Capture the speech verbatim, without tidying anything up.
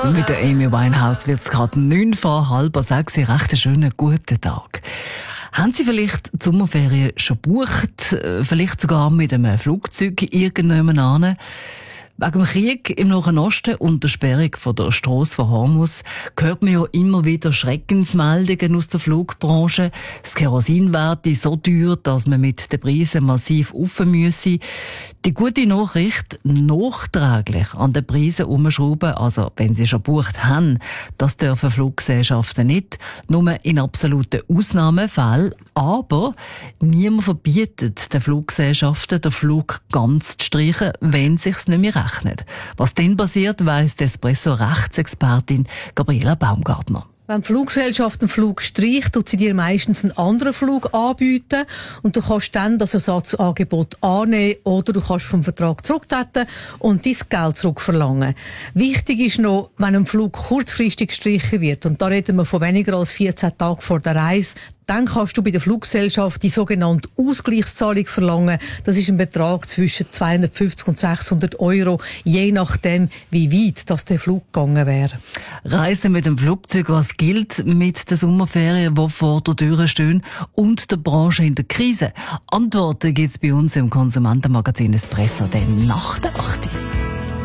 Mit der Amy Winehouse wird es gerade neun vor halb sechs. Recht einen schönen guten Tag. Haben Sie vielleicht die Sommerferien schon gebucht? Vielleicht sogar mit einem Flugzeug irgendjemand an? Wegen dem Krieg im Nahen Osten und der Sperrung von der Strasse von Hormuz hört man ja immer wieder Schreckensmeldungen aus der Flugbranche. Das Kerosin werde so teuer, dass man mit den Preisen massiv rauf müsse. Die gute Nachricht, nachträglich an den Preisen umschrauben, also wenn sie schon gebucht haben, das dürfen Fluggesellschaften nicht, nur in absoluten Ausnahmefällen. Aber niemand verbietet den Fluggesellschaften, den Flug ganz zu streichen, wenn es sich nicht mehr rechnet. Was dann passiert, weiss die Espresso-Rechtsexpertin Gabriela Baumgartner. Wenn die Fluggesellschaft einen Flug streicht, tut sie dir meistens einen anderen Flug anbieten und du kannst dann das Ersatzangebot annehmen oder du kannst vom Vertrag zurücktreten und dein Geld zurückverlangen. Wichtig ist noch, wenn ein Flug kurzfristig gestrichen wird, und da reden wir von weniger als vierzehn Tagen vor der Reise, dann kannst du bei der Fluggesellschaft die sogenannte Ausgleichszahlung verlangen. Das ist ein Betrag zwischen zweihundertfünfzig und sechshundert Euro, je nachdem, wie weit das der Flug gegangen wäre. Reisen mit dem Flugzeug, was gilt mit den Sommerferien, die vor der Tür stehen, und der Branche in der Krise? Antworten gibt es bei uns im Konsumentenmagazin Espresso, dann nach der acht.